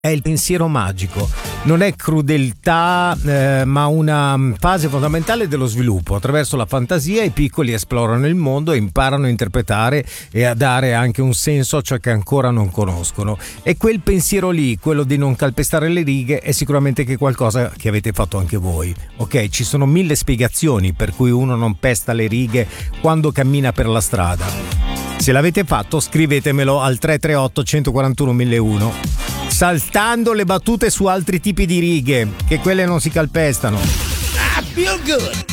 è il pensiero magico, non è crudeltà, ma una fase fondamentale dello sviluppo. Attraverso la fantasia i piccoli esplorano il mondo e imparano a interpretare e a dare anche un senso a ciò che ancora non conoscono. E quel pensiero lì, quello di non calpestare le righe, è sicuramente che qualcosa che avete fatto anche voi. Ok, ci sono 1000 spiegazioni per cui uno non pesta le righe quando cammina per la strada. Se l'avete fatto, scrivetemelo al 338 141 1001, saltando le battute su altri tipi di righe, che quelle non si calpestano. I feel good.